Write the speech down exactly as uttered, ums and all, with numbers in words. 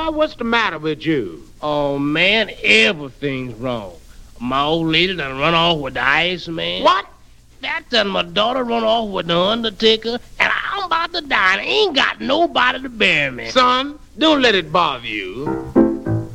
boy, what's the matter with you? Oh, man, everything's wrong. My old lady done run off with the Iceman. What? That done my daughter run off with the Undertaker, and I'm about to die and ain't got nobody to bury me. Son, don't let it bother you.